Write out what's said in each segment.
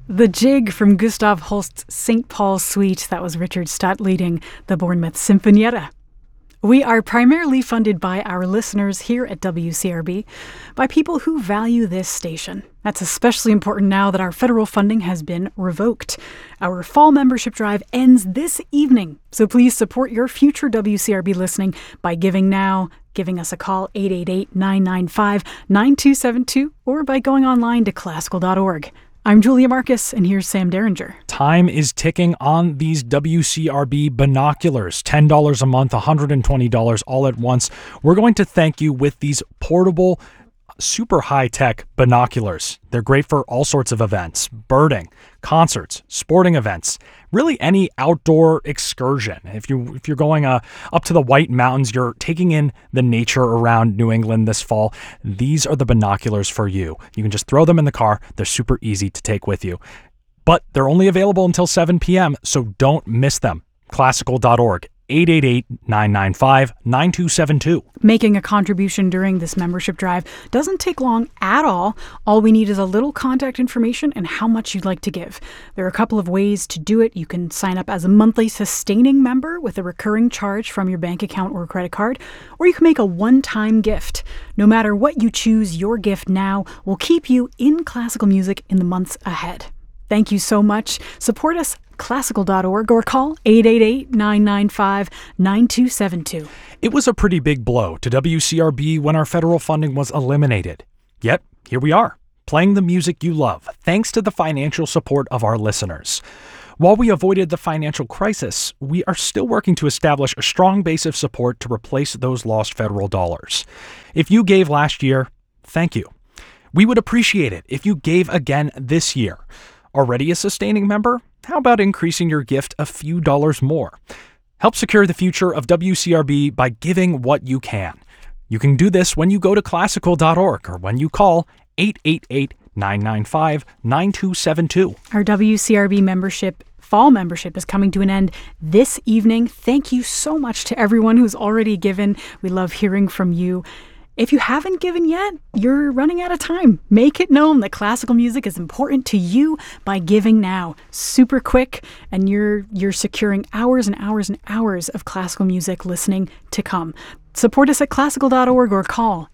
The Jig from Gustav Holst's St. Paul's Suite. That was Richard Stott leading the Bournemouth Sinfonietta. We are primarily funded by our listeners here at WCRB, by people who value this station. That's especially important now that our federal funding has been revoked. Our fall membership drive ends this evening, so please support your future WCRB listening by giving now, giving us a call 888-995-9272, or by going online to classical.org. I'm Julia Marcus, and here's Sam Derringer. Time is ticking on these WCRB binoculars. $10 a month, $120 all at once. We're going to thank you with these portable, super high-tech binoculars. They're great for all sorts of events, birding, concerts, sporting events, really any outdoor excursion. If you're going up to the White Mountains, you're taking in the nature around New England this fall, these are the binoculars for you. You can just throw them in the car. They're super easy to take with you. But they're only available until 7 p.m., so don't miss them. Classical.org. 888-995-9272. Making a contribution during this membership drive doesn't take long at all. All we need is a little contact information and how much you'd like to give. There are a couple of ways to do it. You can sign up as a monthly sustaining member with a recurring charge from your bank account or credit card, or you can make a one-time gift. No matter what you choose, your gift now will keep you in classical music in the months ahead. Thank you so much. Support us, classical.org, or call 888-995-9272. It was a pretty big blow to WCRB when our federal funding was eliminated. Yet, here we are, playing the music you love, thanks to the financial support of our listeners. While we avoided the financial crisis, we are still working to establish a strong base of support to replace those lost federal dollars. If you gave last year, thank you. We would appreciate it if you gave again this year. Already a sustaining member? How about increasing your gift a few dollars more? Help secure the future of WCRB by giving what you can. You can do this when you go to classical.org or when you call 888-995-9272. Our WCRB fall membership is coming to an end this evening. Thank you so much to everyone who's already given. We love hearing from you. If you haven't given yet, you're running out of time. Make it known that classical music is important to you by giving now. Super quick, and you're securing hours and hours and hours of classical music listening to come. Support us at classical.org or call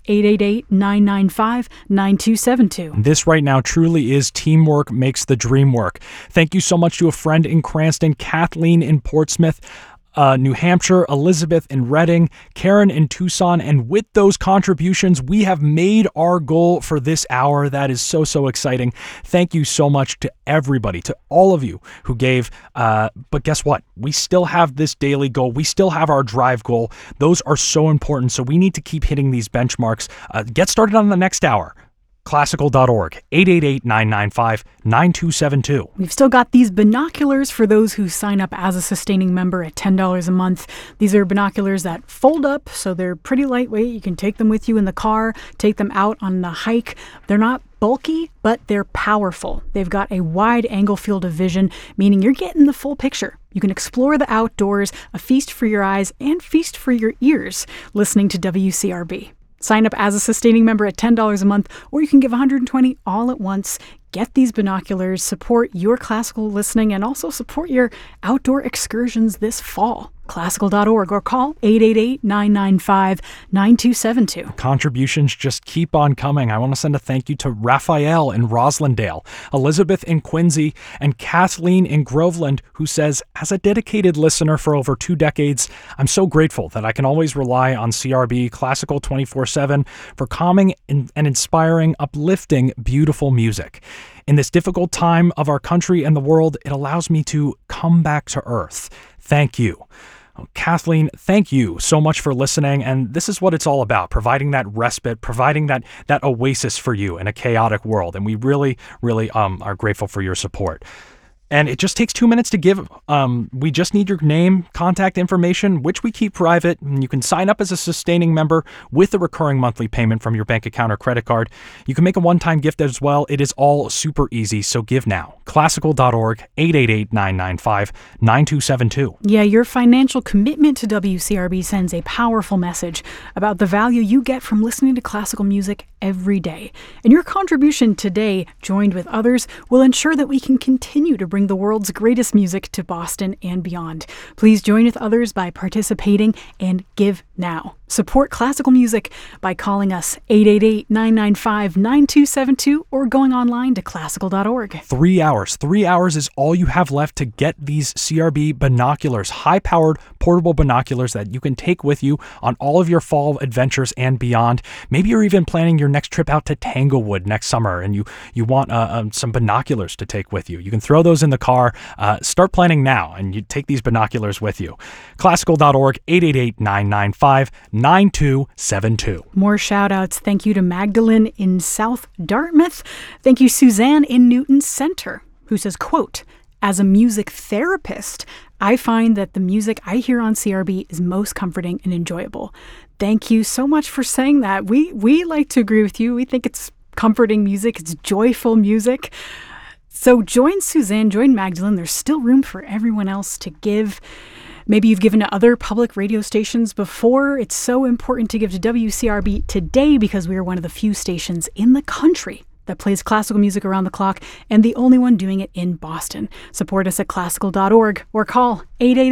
888-995-9272. This right now truly is teamwork makes the dream work. Thank you so much to a friend in Cranston, Kathleen in Portsmouth, New Hampshire, Elizabeth in Reading, Karen in Tucson, and with those contributions, we have made our goal for this hour. That is so exciting. Thank you so much to everybody, to all of you who gave. But guess what? We still have this daily goal. We still have our drive goal. Those are so important, so we need to keep hitting these benchmarks. Get started on the next hour. Classical.org, 888-995-9272. We've still got these binoculars for those who sign up as a sustaining member at $10 a month. These are binoculars that fold up, so they're pretty lightweight. You can take them with you in the car, take them out on the hike. They're not bulky, but they're powerful. They've got a wide angle field of vision, meaning you're getting the full picture. You can explore the outdoors, a feast for your eyes and feast for your ears, listening to WCRB. Sign up as a sustaining member at $10 a month, or you can give $120 all at once. Get these binoculars, support your classical listening, and also support your outdoor excursions this fall. Classical.org or call 888-995-9272. Contributions just keep on coming. I want to send a thank you to Raphael in Roslindale, Elizabeth in Quincy, and Kathleen in Groveland, who says, as a dedicated listener for over 2 decades, I'm so grateful that I can always rely on CRB Classical 24/7 for calming and inspiring, uplifting, beautiful music. In this difficult time of our country and the world, it allows me to come back to earth. Thank you. Kathleen, thank you so much for listening, and this is what it's all about, providing that respite, providing that oasis for you in a chaotic world, and we really are grateful for your support. And it just takes 2 minutes to give. We just need your name, contact information, which we keep private. And you can sign up as a sustaining member with a recurring monthly payment from your bank account or credit card. You can make a one-time gift as well. It is all super easy, so give now. Classical.org, 888-995-9272. Yeah, your financial commitment to WCRB sends a powerful message about the value you get from listening to classical music every day. And your contribution today, joined with others, will ensure that we can continue to bring the world's greatest music to Boston and beyond. Please join with others by participating and give now. Support classical music by calling us 888-995-9272 or going online to classical.org. 3 hours. 3 hours is all you have left to get these CRB binoculars, high-powered portable binoculars that you can take with you on all of your fall adventures and beyond. Maybe you're even planning your next trip out to Tanglewood next summer and you want some binoculars to take with you. You can throw those in the car. Start planning now and you take these binoculars with you. Classical.org, 888-995-9272. More shout outs. Thank you to Magdalene in South Dartmouth. Thank you, Suzanne in Newton Center, who says, quote, "As a music therapist, I find that the music I hear on CRB is most comforting and enjoyable." Thank you so much for saying that. We like to agree with you. We think it's comforting music. It's joyful music. So join Suzanne, join Magdalene. There's still room for everyone else to give. Maybe you've given to other public radio stations before. It's so important to give to WCRB today because we are one of the few stations in the country that plays classical music around the clock and the only one doing it in Boston. Support us at classical.org or call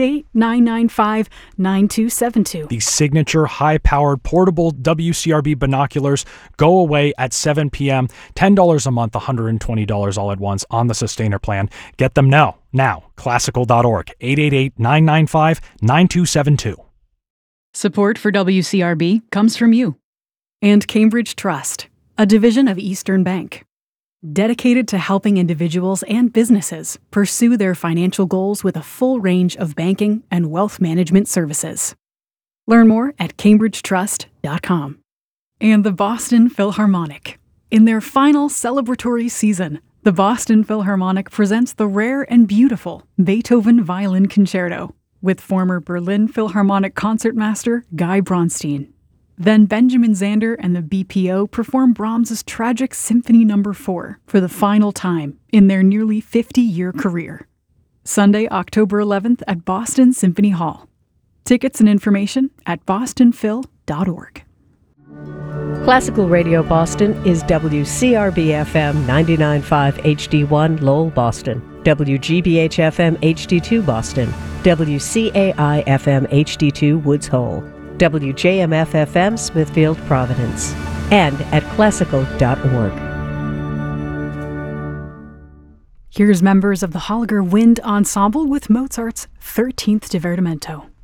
888-995-9272. The signature high-powered portable WCRB binoculars go away at 7 p.m. $10 a month, $120 all at once on the Sustainer plan. Get them now. Classical.org, 888-995-9272. Support for WCRB comes from you and Cambridge Trust, a division of Eastern Bank, dedicated to helping individuals and businesses pursue their financial goals with a full range of banking and wealth management services. Learn more at cambridgetrust.com. And the Boston Philharmonic. In their final celebratory season, the Boston Philharmonic presents the rare and beautiful Beethoven Violin Concerto with former Berlin Philharmonic concertmaster Guy Bronstein. Then Benjamin Zander and the BPO perform Brahms's tragic Symphony No. 4 for the final time in their nearly 50-year career. Sunday, October 11th at Boston Symphony Hall. Tickets and information at bostonphil.org. Classical Radio Boston is WCRB-FM 99.5 HD1 Lowell, Boston, WGBH-FM HD2 Boston, WCAI-FM HD2 Woods Hole, WJMF-FM Smithfield, Providence, and at classical.org. Here's members of the Holliger Wind Ensemble with Mozart's 13th Divertimento.